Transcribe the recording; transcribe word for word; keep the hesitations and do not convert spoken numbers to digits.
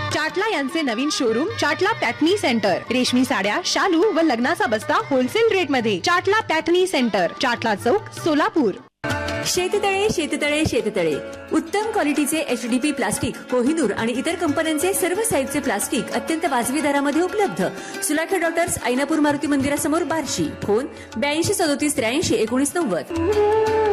चाटला यांचे नवीन showroom चाटला पॅटनी centre. रेशमी साड्या, शालू व लग्नाचा बस्ता होलसेल रेट मध्ये. चाटला पॅटनी सेंटर, चाटला चौक, सोलापूर. शेततळे शेततळे शेततळे उत्तम क्वालिटीचे एचडीपी प्लास्टिक, कोहिनूर आणि इतर कंपन्यांचे सर्व साईजचे प्लास्टिक अत्यंत वाजवी दरामध्ये उपलब्ध. सुलाखे डॉक्टर्स, ऐनापूर मारुती मंदिरासमोर, बार्शी. फोन ब्याऐंशी सदोतीस त्र्याऐंशी एकोणीस नव्वद.